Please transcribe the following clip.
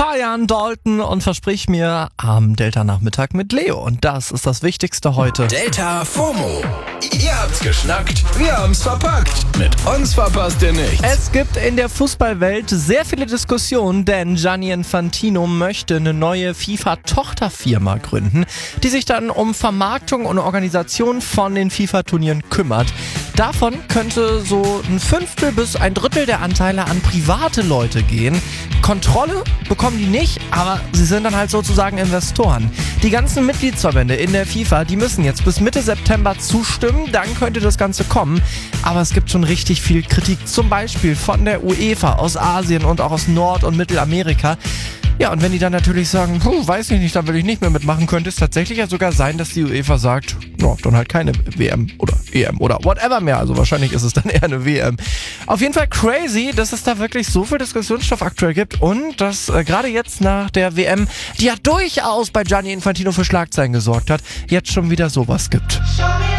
Fajan Dalton und versprich mir am Delta-Nachmittag mit Leo. Und das ist das Wichtigste heute. Delta FOMO. Ihr habt's geschnackt, wir haben's verpackt. Mit uns verpasst ihr nichts. Es gibt in der Fußballwelt sehr viele Diskussionen, denn Gianni Infantino möchte eine neue FIFA-Tochterfirma gründen, die sich dann um Vermarktung und Organisation von den FIFA-Turnieren kümmert. Davon könnte so ein Fünftel bis ein Drittel der Anteile an private Leute gehen. Kontrolle bekommen die nicht, aber sie sind dann halt sozusagen Investoren. Die ganzen Mitgliedsverbände in der FIFA, die müssen jetzt bis Mitte September zustimmen, dann könnte das Ganze kommen. Aber es gibt schon richtig viel Kritik, zum Beispiel von der UEFA aus Asien und auch aus Nord- und Mittelamerika. Ja, und wenn die dann natürlich sagen, weiß ich nicht, da will ich nicht mehr mitmachen, könnte es tatsächlich ja sogar sein, dass die UEFA sagt, no, dann halt keine WM oder EM oder whatever mehr. Also wahrscheinlich ist es dann eher eine WM. Auf jeden Fall crazy, dass es da wirklich so viel Diskussionsstoff aktuell gibt und dass gerade jetzt nach der WM, die ja durchaus bei Gianni Infantino für Schlagzeilen gesorgt hat, jetzt schon wieder sowas gibt.